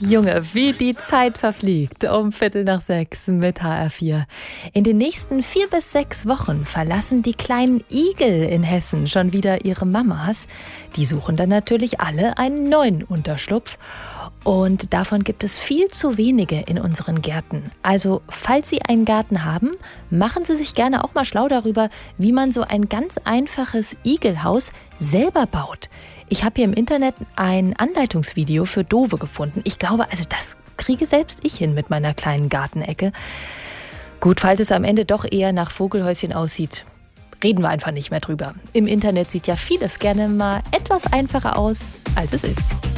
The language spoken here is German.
Junge, wie die Zeit verfliegt. Um 5:45 mit HR4. In den nächsten 4 bis 6 Wochen verlassen die kleinen Igel in Hessen schon wieder ihre Mamas. Die suchen dann natürlich alle einen neuen Unterschlupf. Und davon gibt es viel zu wenige in unseren Gärten. Also, falls Sie einen Garten haben, machen Sie sich gerne auch mal schlau darüber, wie man so ein ganz einfaches Igelhaus selber baut. Ich habe hier im Internet ein Anleitungsvideo für Dove gefunden. Ich glaube, also das kriege selbst ich hin mit meiner kleinen Gartenecke. Gut, falls es am Ende doch eher nach Vogelhäuschen aussieht, reden wir einfach nicht mehr drüber. Im Internet sieht ja vieles gerne mal etwas einfacher aus, als es ist.